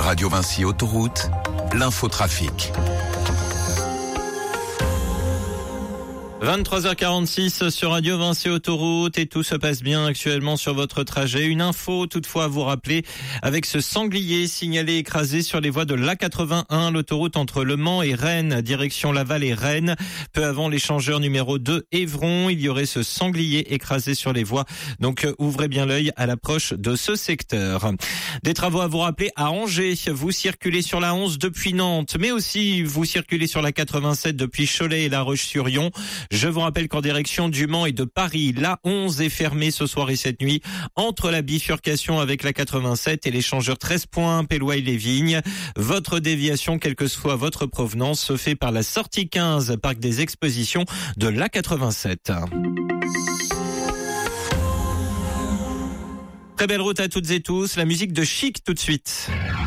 Radio Vinci Autoroute, l'infotrafic. 23h46 sur Radio Vinci Autoroute et tout se passe bien actuellement sur votre trajet. Une info toutefois à vous rappeler avec ce sanglier signalé écrasé sur les voies de l'A81, l'autoroute entre Le Mans et Rennes, direction Laval et Rennes. Peu avant l'échangeur numéro 2 Évron, il y aurait ce sanglier écrasé sur les voies. Donc ouvrez bien l'œil à l'approche de ce secteur. Des travaux à vous rappeler à Angers. Vous circulez sur la 11 depuis Nantes, mais aussi vous circulez sur la 87 depuis Cholet et La Roche-sur-Yon. Je vous rappelle qu'en direction du Mans et de Paris, la 11 est fermée ce soir et cette nuit entre la bifurcation avec la 87 et l'échangeur 13 points Péloy-les-Vignes. Votre déviation, quelle que soit votre provenance, se fait par la sortie 15 Parc des Expositions de la 87. Très belle route à toutes et tous. La musique de Chic tout de suite.